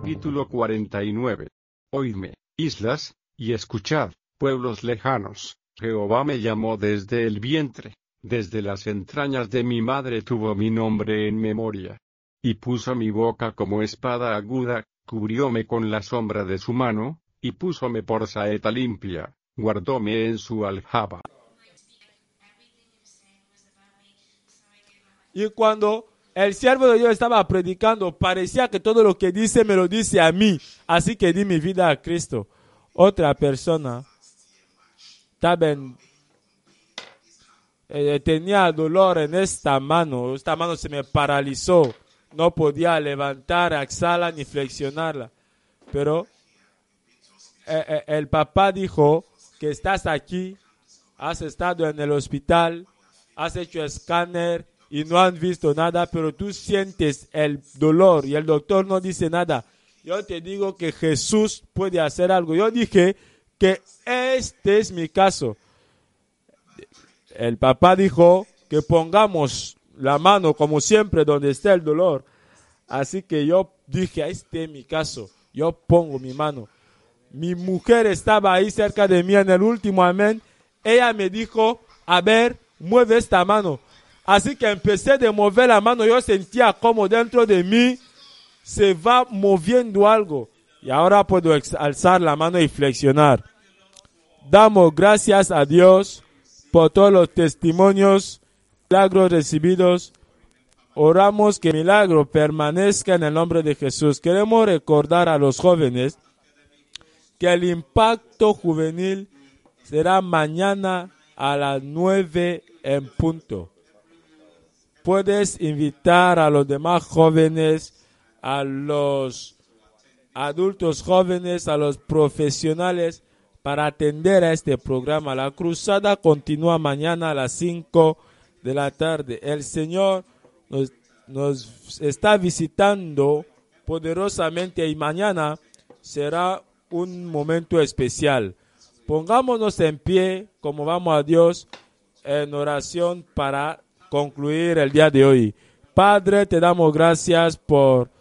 Capítulo 49. Oídme, islas, y escuchad, pueblos lejanos, Jehová me llamó desde el vientre, desde las entrañas de mi madre tuvo mi nombre en memoria. Y puso mi boca como espada aguda, cubrióme con la sombra de su mano, y púsome por saeta limpia, guardóme en su aljaba. Y cuando el siervo de Dios estaba predicando, parecía que todo lo que dice me lo dice a mí. Así que di mi vida a Cristo. Otra persona tenía dolor en esta mano. Esta mano se me paralizó. No podía levantar, alzarla ni flexionarla. Pero el papá dijo que estás aquí, has estado en el hospital, has hecho escáner y no han visto nada, pero tú sientes el dolor y el doctor no dice nada. Yo te digo que Jesús puede hacer algo. Yo dije que este es mi caso. El papá dijo que pongamos la mano como siempre donde está el dolor. Así que yo dije, este es mi caso. Yo pongo mi mano. Mi mujer estaba ahí cerca de mí en el último amén. Ella me dijo, a ver, mueve esta mano. Así que empecé a mover la mano. Yo sentía como dentro de mí se va moviendo algo. Y ahora puedo alzar la mano y flexionar. Damos gracias a Dios por todos los testimonios, milagros recibidos. Oramos que el milagro permanezca en el nombre de Jesús. Queremos recordar a los jóvenes que el impacto juvenil será mañana a las 9 en punto. Puedes invitar a los demás jóvenes, a los adultos jóvenes, a los profesionales para atender a este programa. La cruzada continúa mañana a las 5 de la tarde. El Señor nos está visitando poderosamente y mañana será un momento especial. Pongámonos en pie como vamos a Dios en oración para concluir el día de hoy. Padre, te damos gracias por